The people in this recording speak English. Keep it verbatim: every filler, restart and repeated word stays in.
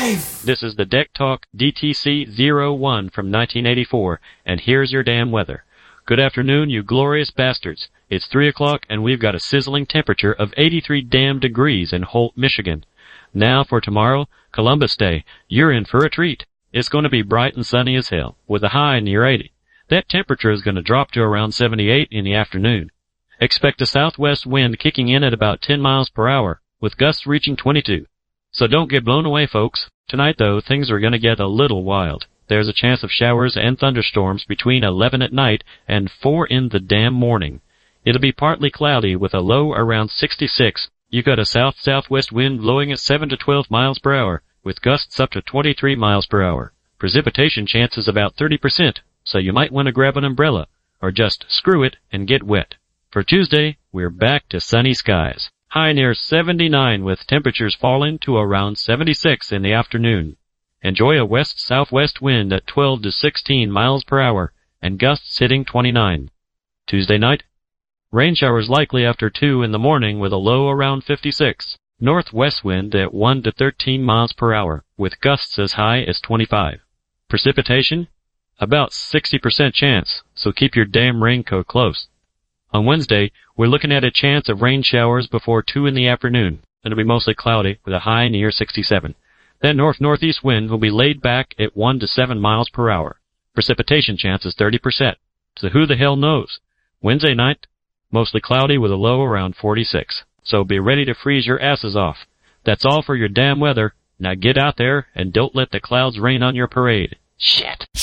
life! This is the Deck Talk D T C zero one from nineteen eighty-four, and here's your damn weather. Good afternoon, you glorious bastards. It's three o'clock, and we've got a sizzling temperature of eighty-three damn degrees in Holt, Michigan. Now for tomorrow, Columbus Day, you're in for a treat. It's going to be bright and sunny as hell, with a high near eighty. That temperature is going to drop to around seventy-eight in the afternoon. Expect a southwest wind kicking in at about ten miles per hour, with gusts reaching twenty-two. So don't get blown away, folks. Tonight, though, things are going to get a little wild. There's a chance of showers and thunderstorms between eleven at night and four in the damn morning. It'll be partly cloudy with a low around sixty-six. You got a south-southwest wind blowing at seven to twelve miles per hour, with gusts up to twenty-three miles per hour. Precipitation chance is about thirty percent, so you might want to grab an umbrella, or just screw it and get wet. For Tuesday, we're back to sunny skies. High near seventy-nine with temperatures falling to around seventy-six in the afternoon. Enjoy a west-southwest wind at twelve to sixteen miles per hour and gusts hitting twenty-nine. Tuesday night, rain showers likely after two in the morning with a low around fifty-six. Northwest wind at one to thirteen miles per hour with gusts as high as twenty-five. Precipitation? About sixty percent chance, so keep your damn raincoat close. On Wednesday, we're looking at a chance of rain showers before two in the afternoon. It'll be mostly cloudy with a high near sixty-seven. That north-northeast wind will be laid back at one to seven miles per hour. Precipitation chance is thirty percent. So who the hell knows? Wednesday night, mostly cloudy with a low around forty-six. So be ready to freeze your asses off. That's all for your damn weather. Now get out there and don't let the clouds rain on your parade. Shit.